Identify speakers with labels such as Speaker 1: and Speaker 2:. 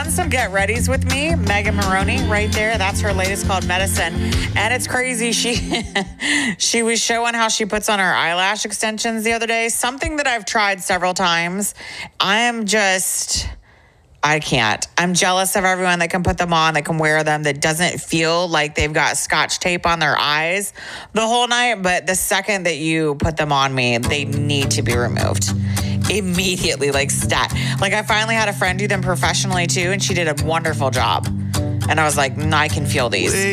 Speaker 1: done some get readies with me. Megan Maroney right there. That's her latest called Medicine. And it's crazy. She was showing how she puts on her eyelash extensions the other day. Something that I've tried several times. I can't. I'm jealous of everyone that can put them on, that can wear them, that doesn't feel like they've got scotch tape on their eyes the whole night. But the second that you put them on me, they need to be removed immediately, like stat. Like I finally had a friend do them professionally too, and she did a wonderful job. And I was like, I can feel these.